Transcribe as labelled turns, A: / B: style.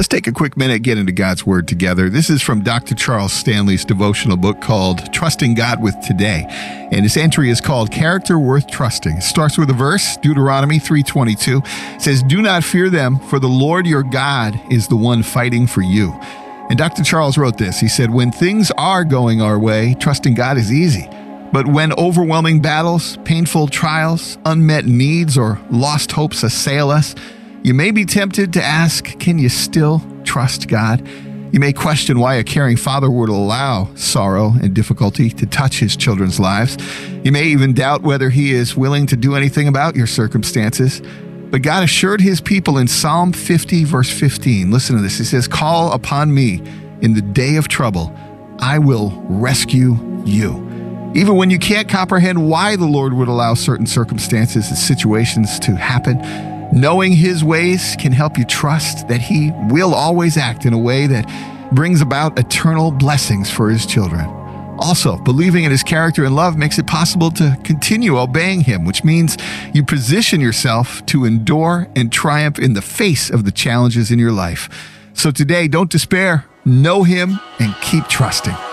A: Let's take a quick minute, get into God's Word together. This is from Dr. Charles Stanley's devotional book called Trusting God with Today. And this entry is called Character Worth Trusting. It starts with a verse, Deuteronomy 3:22. It says, "Do not fear them, for the Lord your God is the one fighting for you." And Dr. Charles wrote this. He said, "When things are going our way, trusting God is easy. But when overwhelming battles, painful trials, unmet needs, or lost hopes assail us, you may be tempted to ask, can you still trust God? You may question why a caring father would allow sorrow and difficulty to touch his children's lives. You may even doubt whether he is willing to do anything about your circumstances. But God assured his people in Psalm 50, verse 15. Listen to this. He says, "Call upon me in the day of trouble. I will rescue you." Even when you can't comprehend why the Lord would allow certain circumstances and situations to happen, knowing his ways can help you trust that he will always act in a way that brings about eternal blessings for his children. Also, believing in his character and love makes it possible to continue obeying him, which means you position yourself to endure and triumph in the face of the challenges in your life. So today, don't despair, know him, and keep trusting.